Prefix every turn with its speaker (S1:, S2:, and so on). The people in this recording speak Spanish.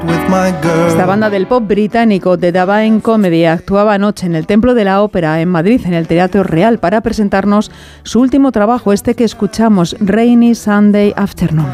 S1: Esta banda del pop británico The Divine Comedy actuaba anoche en el Templo de la Ópera en Madrid, en el Teatro Real, para presentarnos su último trabajo, este que escuchamos, Rainy Sunday Afternoon.